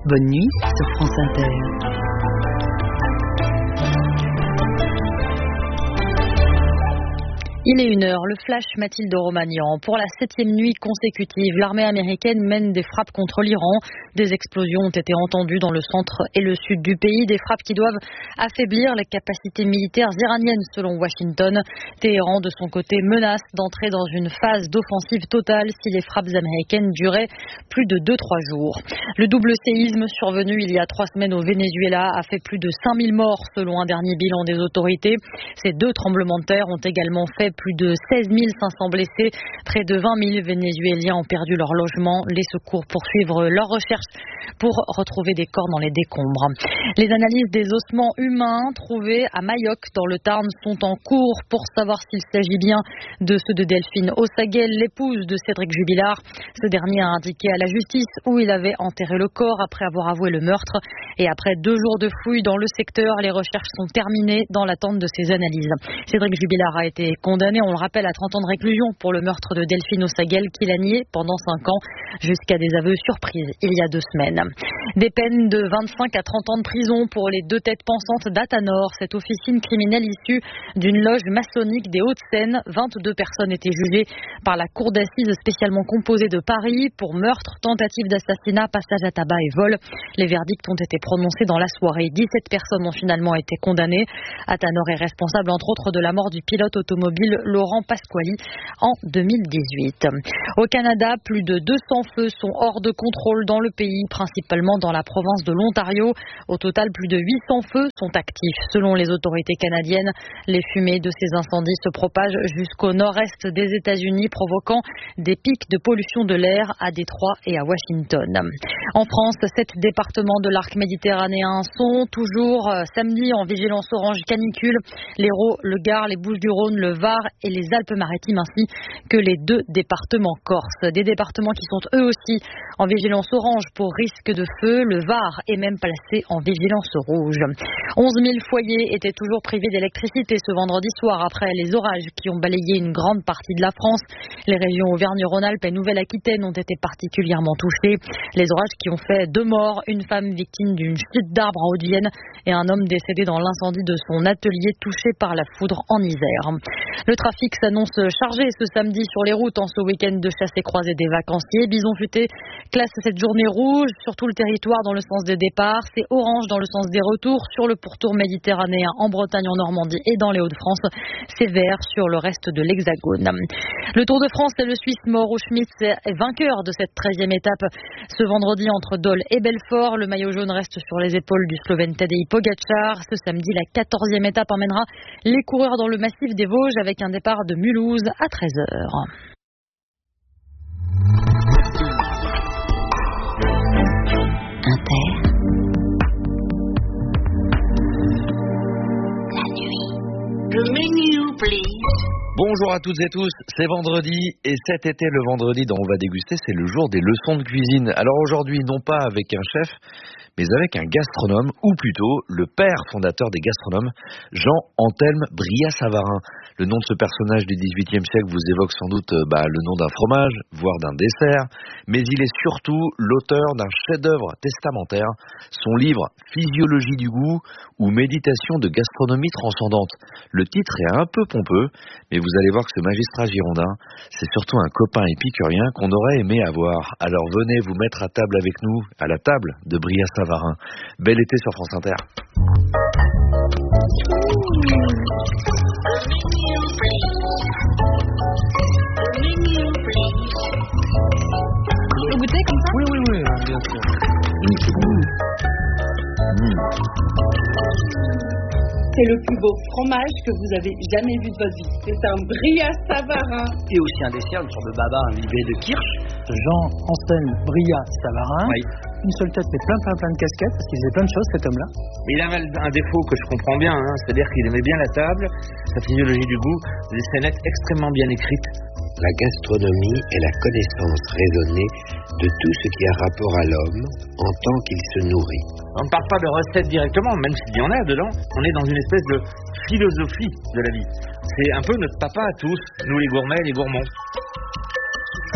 Bonne nuit sur France Inter. Il est 1h, le flash Mathilde Romagnan. Pour la 7e nuit consécutive, l'armée américaine mène des frappes contre l'Iran. Des explosions ont été entendues dans le centre et le sud du pays, des frappes qui doivent affaiblir les capacités militaires iraniennes selon Washington. Téhéran, de son côté, menace d'entrer dans une phase d'offensive totale si les frappes américaines duraient plus de 2-3 jours. Le double séisme survenu il y a 3 semaines au Venezuela a fait plus de 5000 morts selon un dernier bilan des autorités. Ces 2 tremblements de terre ont également fait plus de 16 500 blessés. Près de 20 000 Vénézuéliens ont perdu leur logement. Les secours poursuivent leurs recherches pour retrouver des corps dans les décombres. Les analyses des ossements humains trouvés à Mayoc dans le Tarn sont en cours pour savoir s'il s'agit bien de ceux de Delphine Ossaguel, l'épouse de Cédric Jubilard. Ce dernier a indiqué à la justice où il avait enterré le corps après avoir avoué le meurtre. Et après 2 jours de fouilles dans le secteur, les recherches sont terminées dans l'attente de ces analyses. Cédric Jubilard a été condamné, on le rappelle, à 30 ans de réclusion pour le meurtre de Delphine Ossaguel qu'il a nié pendant 5 ans, jusqu'à des aveux surprises il y a 2 semaines. Des peines de 25 à 30 ans de prison pour les 2 têtes pensantes d'Athanor, cette officine criminelle issue d'une loge maçonnique des Hauts-de-Seine. 22 personnes étaient jugées par la cour d'assises spécialement composée de Paris pour meurtre, tentative d'assassinat, passage à tabac et vol. Les verdicts ont été prononcés dans la soirée. 17 personnes ont finalement été condamnées. Athanor est responsable entre autres de la mort du pilote automobile Laurent Pasquali en 2018. Au Canada, plus de 200 feux sont hors de contrôle dans le pays, principalement dans la province de l'Ontario. Au total, plus de 800 feux sont actifs. Selon les autorités canadiennes, les fumées de ces incendies se propagent jusqu'au nord-est des États-Unis, provoquant des pics de pollution de l'air à Détroit et à Washington. En France, 7 départements de l'arc méditerranéen sont toujours samedi en vigilance orange canicule. L'Hérault, le Gard, les Bouches-du-Rhône, le Var et les Alpes-Maritimes, ainsi que les 2 départements corses. Des départements qui sont eux aussi en vigilance orange pour risque de feu. Le Var est même placé en vigilance rouge. 11 000 foyers étaient toujours privés d'électricité ce vendredi soir après les orages qui ont balayé une grande partie de la France. Les régions Auvergne-Rhône-Alpes et Nouvelle-Aquitaine ont été particulièrement touchées. Les orages qui ont fait 2 morts, une femme victime d'une chute d'arbre en Haute-Vienne et un homme décédé dans l'incendie de son atelier touché par la foudre en Isère. Le trafic s'annonce chargé ce samedi sur les routes en ce week-end de chasse et croisée des vacanciers. Bison Futé classe cette journée rouge sur tout le territoire dans le sens des départs. C'est orange dans le sens des retours sur le pourtour méditerranéen en Bretagne, en Normandie et dans les Hauts-de-France. C'est vert sur le reste de l'Hexagone. Le Tour de France, c'est le Suisse Mauro Schmitz est vainqueur de cette 13e étape. Ce vendredi entre Dole et Belfort, le maillot jaune reste sur les épaules du Slovène Tadej Pogačar. Ce samedi, la 14e étape emmènera les coureurs dans le massif des Vosges avec un départ de Mulhouse à 13h. Inter. La nuit. Le menu, please. Bonjour à toutes et tous, c'est vendredi et cet été, le vendredi dont on va déguster, c'est le jour des leçons de cuisine. Alors aujourd'hui, non pas avec un chef, mais avec un gastronome, ou plutôt le père fondateur des gastronomes, Jean-Anthelme Brillat-Savarin. Le nom de ce personnage du XVIIIe siècle vous évoque sans doute le nom d'un fromage, voire d'un dessert, mais il est surtout l'auteur d'un chef-d'œuvre testamentaire, son livre « Physiologie du goût » ou « Méditation de gastronomie transcendante ». Le titre est un peu pompeux, mais vous allez voir que ce magistrat girondin, c'est surtout un copain épicurien qu'on aurait aimé avoir. Alors venez vous mettre à table avec nous, à la table de Brillat-Savarin. Bel été sur France Inter. Vous goûtez comme ça ? Oui, bien sûr. C'est bon. C'est le plus beau fromage que vous avez jamais vu de votre vie. C'est un Brillat-Savarin. Et aussi un dessert, une sorte de baba, un livet de kirsch. Jean-Anthelme Brillat-Savarin. Oui. Une seule tête, mais plein de casquettes, parce qu'il faisait plein de choses, cet homme-là. Il avait un défaut que je comprends bien, c'est-à-dire qu'il aimait bien la table, sa physiologie du goût, des scénettes extrêmement bien écrites. La gastronomie est la connaissance raisonnée de tout ce qui a rapport à l'homme en tant qu'il se nourrit. On ne parle pas de recettes directement, même s'il y en a dedans. On est dans une espèce de philosophie de la vie. C'est un peu notre papa à tous, nous les gourmets et les gourmands.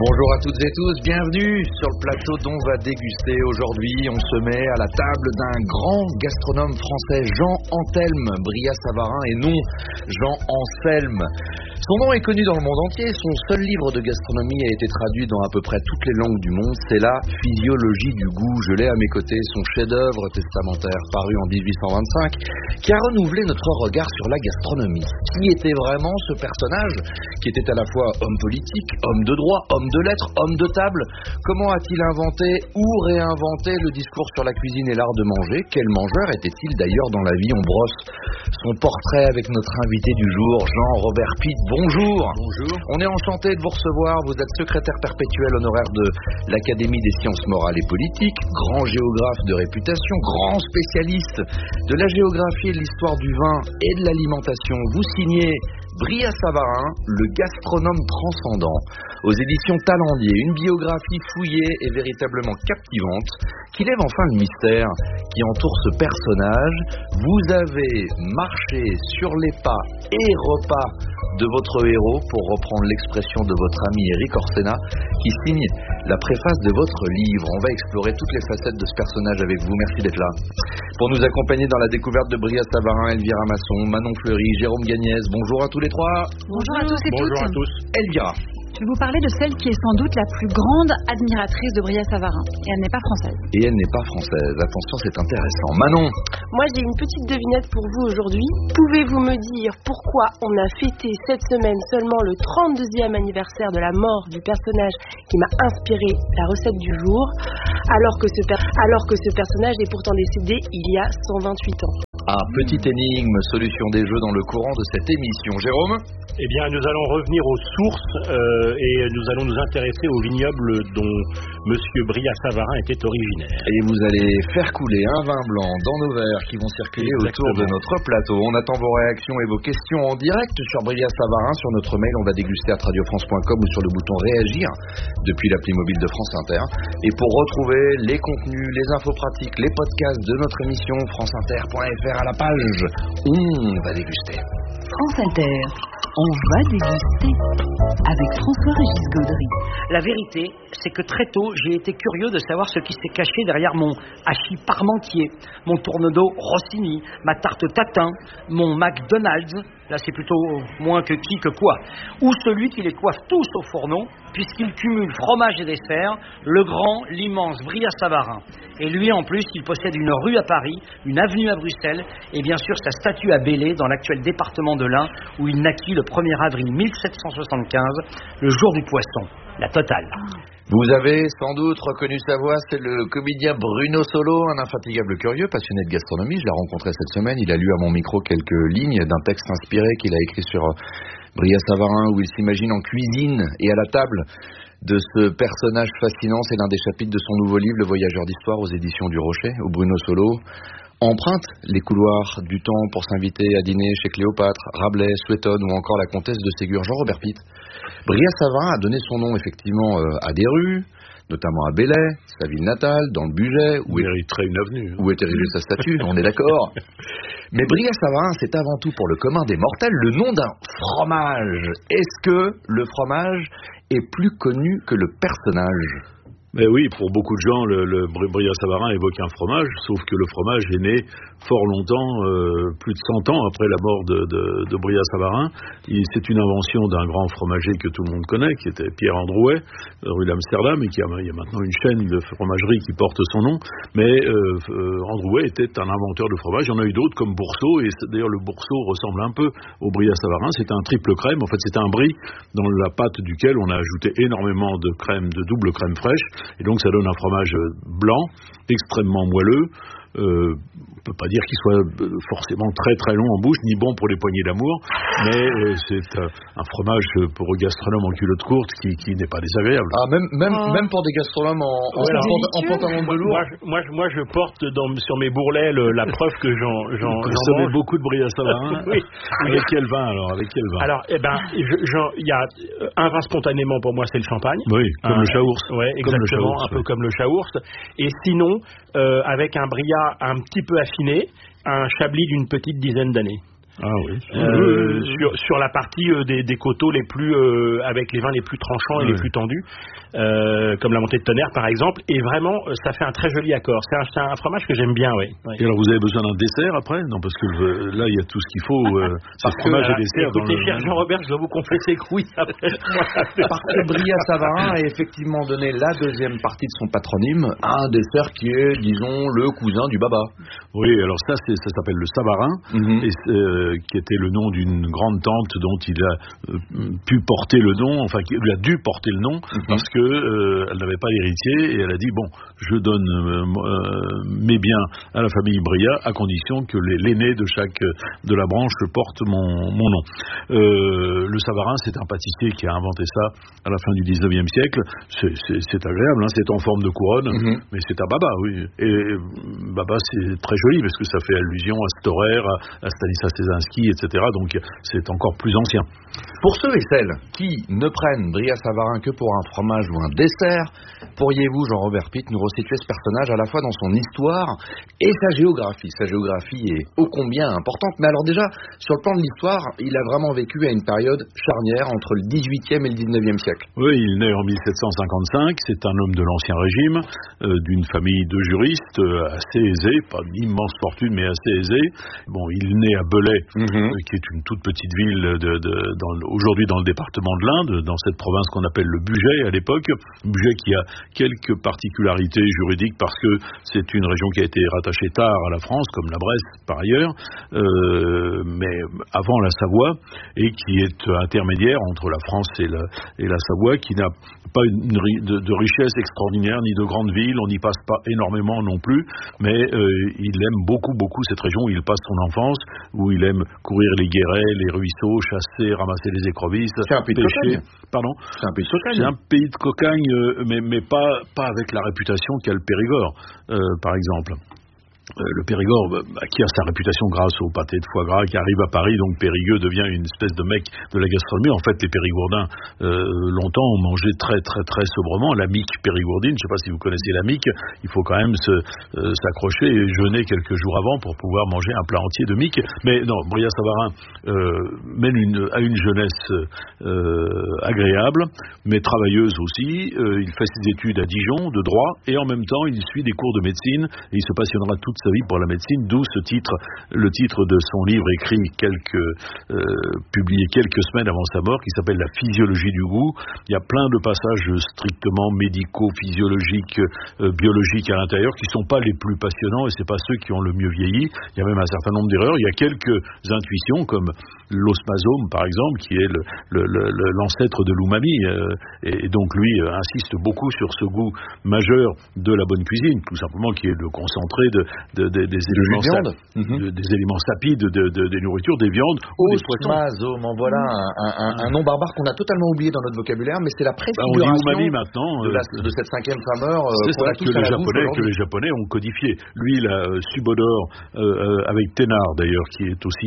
Bonjour à toutes et tous, bienvenue sur le plateau d'On va déguster. Aujourd'hui, on se met à la table d'un grand gastronome français, Jean-Anthelme Brillat-Savarin, et non Jean-Anselme. Son nom est connu dans le monde entier, son seul livre de gastronomie a été traduit dans à peu près toutes les langues du monde, c'est La physiologie du goût. Je l'ai à mes côtés, son chef-d'œuvre testamentaire paru en 1825, qui a renouvelé notre regard sur la gastronomie. Qui était vraiment ce personnage, qui était à la fois homme politique, homme de droit, homme de lettres, homme de table? Comment a-t-il inventé ou réinventé le discours sur la cuisine et l'art de manger? Quel mangeur était-il d'ailleurs dans la vie? On brosse son portrait avec notre invité du jour, Jean-Robert Pitt. Bonjour. Bonjour. On est enchanté de vous recevoir. Vous êtes secrétaire perpétuel honoraire de l'Académie des sciences morales et politiques, grand géographe de réputation, grand spécialiste de la géographie et de l'histoire du vin et de l'alimentation. Vous signez Brillat-Savarin, le gastronome transcendant, aux éditions Talendier, une biographie fouillée et véritablement captivante qui lève enfin le mystère qui entoure ce personnage. Vous avez marché sur les pas et repas de votre héros, pour reprendre l'expression de votre ami Eric Orsena, qui signe la préface de votre livre. On va explorer toutes les facettes de ce personnage avec vous. Merci d'être là. Pour nous accompagner dans la découverte de Brillat-Savarin, Elvira Masson, Manon Fleury, Jérôme Gagnès. Bonjour à tous les trois. Bonjour à tous et toutes. Bonjour à tous. Elvira. Je vais vous parler de celle qui est sans doute la plus grande admiratrice de Brillat-Savarin. Et elle n'est pas française. Et elle n'est pas française. Attention, c'est intéressant. Manon. Moi, j'ai une petite devinette pour vous aujourd'hui. Pouvez-vous me dire pourquoi on a fêté cette semaine seulement le 32e anniversaire de la mort du personnage qui m'a inspiré la recette du jour, alors que ce personnage est pourtant décédé il y a 128 ans? Ah, petite énigme, solution des jeux dans le courant de cette émission. Jérôme? Eh bien, nous allons revenir aux sources et nous allons nous intéresser au vignoble dont Monsieur Brillat-Savarin était originaire. Et vous allez faire couler un vin blanc dans nos verres qui vont circuler autour de notre plateau. On attend vos réactions et vos questions en direct sur Brillat-Savarin, sur notre mail, on va déguster à radiofrance.com ou sur le bouton réagir depuis l'appli mobile de France Inter. Et pour retrouver les contenus, les infos pratiques, les podcasts de notre émission, franceinter.fr à la page On va déguster. France Inter, on va déguster avec François-Régis Gaudry. La vérité, c'est que très tôt, j'ai été curieux de savoir ce qui s'est caché derrière mon hachis parmentier, mon tourne-dos Rossini, ma tarte tatin, mon McDonald's, là c'est plutôt moins que qui que quoi, ou celui qui les coiffe tous au fourneau, puisqu'il cumule fromage et dessert, le grand, l'immense Brillat-Savarin. Et lui, en plus, il possède une rue à Paris, une avenue à Bruxelles, et bien sûr sa statue à Belley, dans l'actuel département de l'Ain, où il naquit le 1er avril 1775, le jour du poisson, la totale. Vous avez sans doute reconnu sa voix, c'est le comédien Bruno Solo, un infatigable curieux, passionné de gastronomie. Je l'ai rencontré cette semaine, il a lu à mon micro quelques lignes d'un texte inspiré qu'il a écrit sur Brillat-Savarin, où il s'imagine en cuisine et à la table de ce personnage fascinant. C'est l'un des chapitres de son nouveau livre, Le Voyageur d'Histoire, aux éditions du Rocher, où Bruno Solo emprunte les couloirs du temps pour s'inviter à dîner chez Cléopâtre, Rabelais, Suétone ou encore la comtesse de Ségur. Jean-Robert Pitt. Brillat-Savarin a donné son nom effectivement à des rues, notamment à Belley, sa ville natale, dans le Bugey, où mériterait une avenue. Où est érigée sa statue, on est d'accord. Mais Brillat-Savarin, c'est avant tout pour le commun des mortels le nom d'un fromage. Est-ce que le fromage est plus connu que le personnage? Mais oui, pour beaucoup de gens, le Brillat-Savarin évoque un fromage, sauf que le fromage est né fort longtemps, plus de 100 ans après la mort de Brillat-Savarin. C'est une invention d'un grand fromager que tout le monde connaît, qui était Pierre Androuet, rue d'Amsterdam, et il y a maintenant une chaîne de fromagerie qui porte son nom. Mais Androuet était un inventeur de fromage. Il y en a eu d'autres comme Boursault, et d'ailleurs le Boursault ressemble un peu au Brillat-Savarin. C'est un triple crème, en fait c'est un brie dans la pâte duquel on a ajouté énormément de crème, de double crème fraîche. Et donc ça donne un fromage blanc, extrêmement moelleux. On peut pas dire qu'il soit forcément très très long en bouche, ni bon pour les poignées d'amour, mais c'est un fromage pour un gastronome en culotte courte qui n'est pas désagréable. Ah, même pour des gastronomes en pantalon de velours. Moi je porte sur mes bourrelets la preuve que j'en mange beaucoup de Brillat-Savarin. Oui. Avec quel vin alors? Alors, il y a un vin spontanément pour moi, c'est le champagne. Oui, comme le Chaours. Ouais, exactement, un peu comme le Chaours. Et sinon, avec un Brillat un petit peu affiné, un Chablis d'une petite dizaine d'années. Ah oui. Sur la partie des coteaux les plus avec les vins les plus tranchants et les plus tendus, comme la montée de Tonnerre par exemple, et vraiment ça fait un très joli accord. C'est un fromage que j'aime bien, oui. Et alors vous avez besoin d'un dessert après? Non, parce que là il y a tout ce qu'il faut. C'est fromage et dessert. Écoutez, cher Jean-Robert, je dois vous confesser que oui. Parce que Brillat-Savarin a effectivement donné la deuxième partie de son patronyme à un dessert qui est, disons, le cousin du baba. Oui, alors ça s'appelle le Savarin, qui était le nom d'une grande tante dont il a pu porter le nom, enfin qui lui a dû porter le nom, parce que elle n'avait pas d'héritier, et elle a dit bon, je donne mes biens à la famille Brillat à condition que l'aîné de la branche porte mon nom. Le Savarin, c'est un pâtissier qui a inventé ça à la fin du 19e siècle. C'est agréable, hein, c'est en forme de couronne, mais c'est un baba, oui. Et baba, c'est très joli parce que ça fait allusion à Storer, à Stanislas Lesinski, etc. Donc c'est encore plus ancien. Pour ceux et celles qui ne prennent Brillat-Savarin que pour un fromage ou un dessert, pourriez-vous, Jean-Robert Pitt, nous resituer ce personnage à la fois dans son histoire et sa géographie? Sa géographie est ô combien importante, mais alors déjà, sur le plan de l'histoire, il a vraiment vécu à une période charnière entre le 18e et le 19e siècle. Oui, il naît en 1755, c'est un homme de l'Ancien Régime, d'une famille de juristes assez aisée, pas d'immense fortune, mais assez aisée. Bon, il naît à Belay, qui est une toute petite ville aujourd'hui dans le département de l'Inde, dans cette province qu'on appelle le Bugey à l'époque. Bugey qui a quelques particularités juridiques parce que c'est une région qui a été rattachée tard à la France, comme la Bresse par ailleurs, mais avant la Savoie, et qui est intermédiaire entre la France et la Savoie, qui n'a pas de richesse extraordinaire, ni de grandes villes, on n'y passe pas énormément non plus, mais il aime beaucoup cette région où il passe son enfance, où il aime courir les guérets, les ruisseaux, chasser, ramasser les écrovisses, c'est un pays de cocagne. Pardon ? C'est un pays de cocagne. C'est un pays de cocagne, mais pas avec la réputation qu'a le Périgord, par exemple. Le Périgord, qui a sa réputation grâce au pâté de foie gras qui arrive à Paris, donc Périgueux devient une espèce de mec de la gastronomie. En fait, les Périgourdins, longtemps, ont mangé très sobrement la mique périgourdine. Je ne sais pas si vous connaissez la mique, il faut quand même s'accrocher et jeûner quelques jours avant pour pouvoir manger un plat entier de mique. Mais non, Brillat-Savarin mène à une jeunesse agréable, mais travailleuse aussi. Il fait ses études à Dijon, de droit, et en même temps, il suit des cours de médecine, et il se passionnera toute sa vie pour la médecine, d'où le titre de son livre écrit publié quelques semaines avant sa mort, qui s'appelle La physiologie du goût. Il y a plein de passages strictement médicaux, physiologiques, biologiques à l'intérieur, qui sont pas les plus passionnants, et c'est pas ceux qui ont le mieux vieilli. Il y a même un certain nombre d'erreurs. Il y a quelques intuitions, comme l'osmasome, par exemple, qui est l'ancêtre de l'umami, et donc lui insiste beaucoup sur ce goût majeur de la bonne cuisine, tout simplement, qui est le concentré des éléments sapides des nourritures, des viandes ou des poissons. Osmasome, en voilà un nom barbare qu'on a totalement oublié dans notre vocabulaire, mais c'est la préfiguration de cette cinquième faveur c'est ça que les Japonais ont codifié. Lui, il a Subodore avec Thénard d'ailleurs, qui est aussi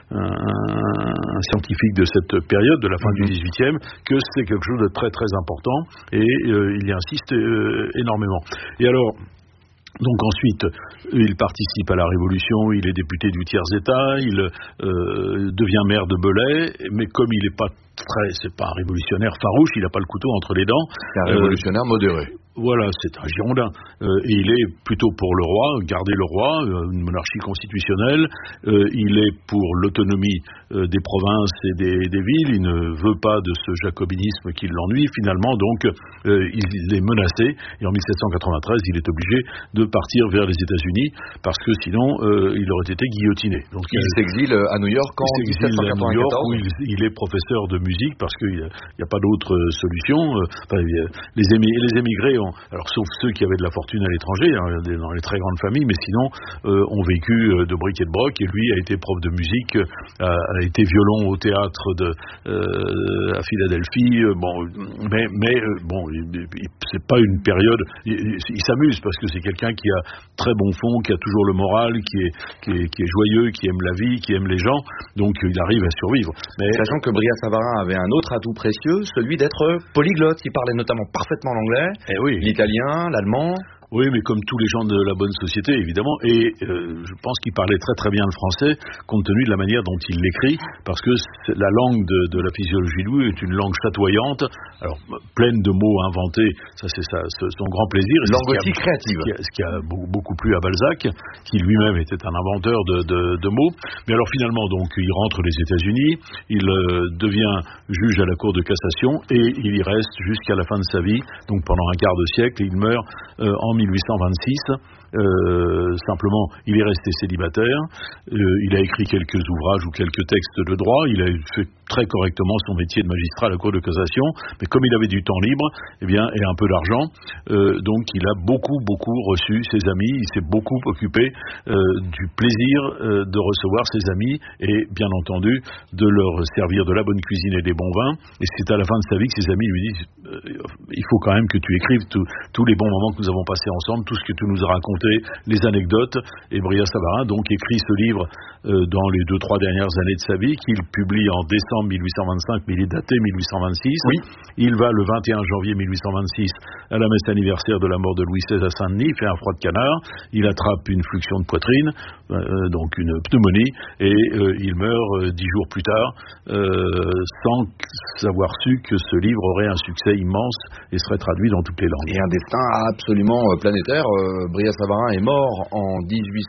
un scientifique de cette période, de la fin du 18e, que c'est quelque chose de très important, et il y insiste énormément. Et alors, donc ensuite, il participe à la Révolution, il est député du Tiers-État, il devient maire de Belay, mais comme il n'est pas c'est pas un révolutionnaire farouche, il n'a pas le couteau entre les dents. C'est un révolutionnaire modéré. Voilà, c'est un Girondin. Et il est plutôt pour le roi, garder le roi, une monarchie constitutionnelle. Il est pour l'autonomie des provinces et des villes. Il ne veut pas de ce jacobinisme qui l'ennuie. Finalement, donc, il est menacé. Et en 1793, il est obligé de partir vers les États-Unis parce que sinon, il aurait été guillotiné. Donc, il s'exile à New York en 1794. New York, où il est professeur de musique parce qu'il n'y a pas d'autre solution. Les émigrés alors sauf ceux qui avaient de la fortune à l'étranger, dans les très grandes familles, mais sinon ont vécu de bric et de broc, et lui a été prof de musique, a été violon au théâtre à Philadelphie, c'est pas une période, il s'amuse parce que c'est quelqu'un qui a très bon fond, qui a toujours le moral, qui est joyeux, qui aime la vie, qui aime les gens, donc il arrive à survivre. Mais sachant que Brillat-Savarin avait un autre atout précieux, celui d'être polyglotte. Il parlait notamment parfaitement l'anglais, l'italien, l'allemand. Oui, mais comme tous les gens de la bonne société, évidemment, et je pense qu'il parlait très très bien le français, compte tenu de la manière dont il l'écrit, parce que la langue de la physiologie du goût est une langue chatoyante, alors pleine de mots inventés, ça c'est son grand plaisir. Langue aussi créative. Ce qui a beaucoup plu à Balzac, qui lui-même était un inventeur de mots. Mais alors finalement, donc, il rentre aux États-Unis, il devient juge à la Cour de cassation, et il y reste jusqu'à la fin de sa vie, donc pendant un quart de siècle, et il meurt en 1826. Simplement, il est resté célibataire. Il a écrit quelques ouvrages ou quelques textes de droit. Il a fait très correctement son métier de magistrat à la Cour de cassation. Mais comme il avait du temps libre, et un peu d'argent, donc il a beaucoup reçu ses amis. Il s'est beaucoup occupé du plaisir de recevoir ses amis et bien entendu de leur servir de la bonne cuisine et des bons vins. Et c'est à la fin de sa vie que ses amis lui disent il faut quand même que tu écrives tous les bons moments que nous avons passés ensemble, tout ce que tu nous as raconté, les anecdotes. Et Brillat-Savarin donc écrit ce livre dans les 2-3 dernières années de sa vie, qu'il publie en décembre 1825, mais il est daté 1826. Oui. Il va le 21 janvier 1826 à la messe anniversaire de la mort de Louis XVI à Saint-Denis, il fait un froid de canard, il attrape une fluxion de poitrine, donc une pneumonie, et il meurt 10 jours plus tard, sans avoir su que ce livre aurait un succès immense et serait traduit dans toutes les langues. Et un destin absolument planétaire. Brillat-Savarin est mort en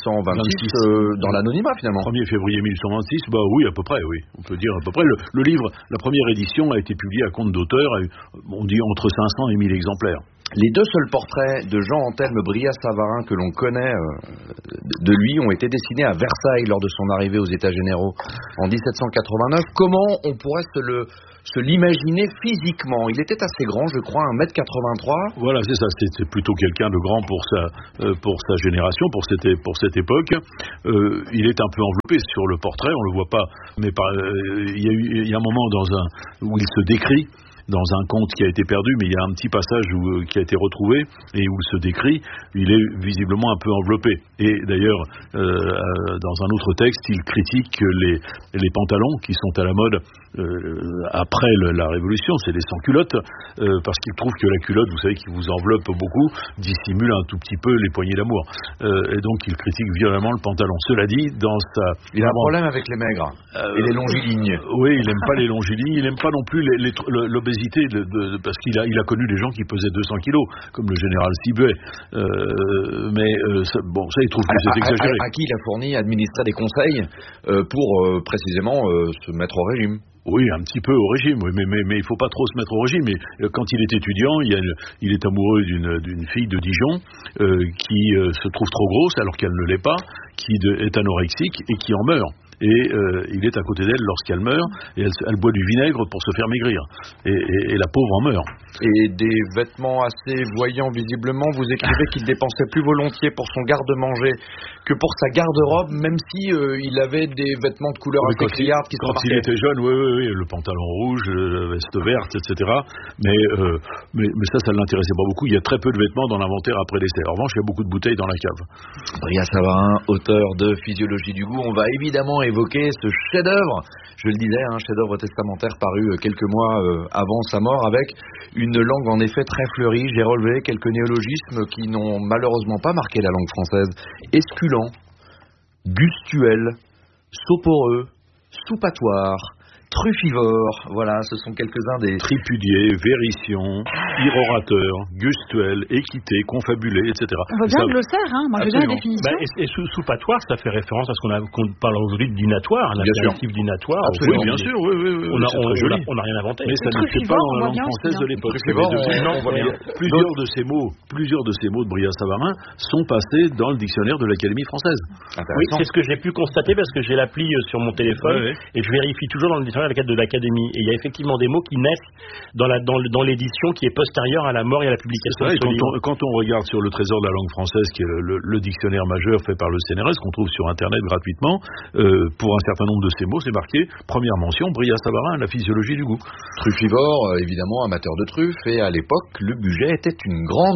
1826 dans l'anonymat finalement. 1er février 1826, oui, à peu près, oui. On peut dire à peu près. Le livre, la première édition a été publiée à compte d'auteur, on dit entre 500 et 1000 exemplaires. Les 2 seuls portraits de Jean-Anthelme Brillat-Savarin que l'on connaît de lui ont été dessinés à Versailles lors de son arrivée aux États généraux en 1789. Comment on pourrait se l'imaginer physiquement? Il était assez grand, je crois, 1m83. Voilà, c'est ça, c'est plutôt quelqu'un de grand pour sa génération, pour cette époque. Il est un peu enveloppé sur le portrait, on le voit pas, mais il y a un moment où il se décrit dans un conte qui a été perdu, mais il y a un petit passage qui a été retrouvé et où il se décrit, il est visiblement un peu enveloppé. Et d'ailleurs, dans un autre texte, il critique les pantalons qui sont à la mode après la Révolution, c'est les sans-culottes, parce qu'il trouve que la culotte, vous savez, qui vous enveloppe beaucoup, dissimule un tout petit peu les poignées d'amour. Et donc, il critique violemment le pantalon. Cela dit, il a un problème avec les maigres et les longilignes. Oui, il n'aime pas les longilignes, il n'aime pas non plus l'obésité, parce qu'il a connu des gens qui pesaient 200 kilos, comme le général Sibuet. Ça, il trouve que c'est exagéré. À qui il a fourni, administré des conseils pour précisément se mettre au régime. Oui, un petit peu au régime, oui, mais il faut pas trop se mettre au régime. Mais quand il est étudiant, il est amoureux d'une fille de Dijon qui se trouve trop grosse alors qu'elle ne l'est pas, qui est anorexique et qui en meurt. Et il est à côté d'elle lorsqu'elle meurt, et elle boit du vinaigre pour se faire maigrir. Et la pauvre en meurt. Et des vêtements assez voyants visiblement, vous écrivez qu'il dépensait plus volontiers pour son garde-manger que pour sa garde-robe, même si il avait des vêtements de couleur assez criarde qui se remarquaient. Quand il était jeune, oui, le pantalon rouge, la veste verte, etc. Mais ça ne l'intéressait pas beaucoup. Il y a très peu de vêtements dans l'inventaire après décès. En revanche, il y a beaucoup de bouteilles dans la cave. Brillat-Savarin, auteur de Physiologie du goût, on va évidemment évoquer ce chef-d'œuvre, je le disais, un chef-d'œuvre testamentaire paru quelques mois avant sa mort, avec une langue en effet très fleurie. J'ai relevé quelques néologismes qui n'ont malheureusement pas marqué la langue française. Esculant, gustuel, soporeux, soupatoire, truffivore, voilà, ce sont quelques-uns des... Tripudier, vérition, irorateur, gustuel, équité, confabulé, etc. On voit bien le glossaire, hein. Moi je veux bien la définition. Et soupatoire, ça fait référence à ce qu'on parle aujourd'hui de dînatoire, un apéritif dînatoire. Oui, bien sûr, oui. On n'a rien inventé. Mais ça n'était pas dans la langue française de l'époque. Plusieurs de ces mots de Brillat-Savarin sont passés dans le dictionnaire de l'Académie française. Oui, c'est ce que j'ai pu constater parce que j'ai l'appli sur mon téléphone et je vérifie toujours dans le dictionnaire de l'Académie. Et il y a effectivement des mots qui naissent dans l'édition qui est postérieure à la mort et à la publication de ce livre. Quand on regarde sur le Trésor de la langue française, qui est le dictionnaire majeur fait par le CNRS, qu'on trouve sur Internet gratuitement, pour un certain nombre de ces mots, c'est marqué, première mention, Brillat-Savarin, la physiologie du goût. Truffivore, évidemment, amateur de truffes, et à l'époque, le budget était une grande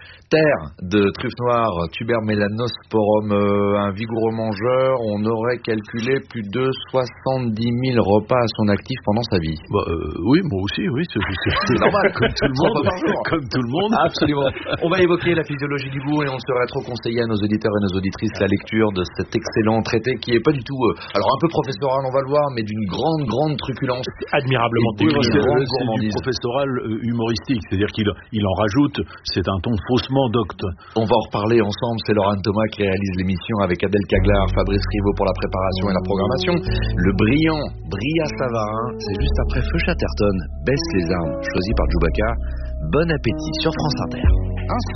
terre de truffes noires, Tuber melanosporum, un vigoureux mangeur. On aurait calculé plus de 70 000 repas à son actif pendant sa vie. Oui, moi aussi, oui. C'est normal, comme tout le monde. Comme tout le monde. Absolument. On va évoquer la physiologie du goût et on serait trop conseillé à nos auditeurs et nos auditrices la lecture de cet excellent traité qui est pas du tout, alors un peu professoral, on va le voir, mais d'une grande truculence. Admirablement technique. C'est du professoral humoristique, c'est-à-dire qu'il en rajoute, c'est un ton faussement docte. On va en reparler ensemble, c'est Laurent Thomas qui réalise l'émission avec Adèle Caglar, Fabrice Rivaud pour la préparation et la programmation. Le brillant Bria Savarin, c'est juste après Feu Chatterton, Baisse les armes, choisi par Chewbacca. Bon appétit sur France Inter.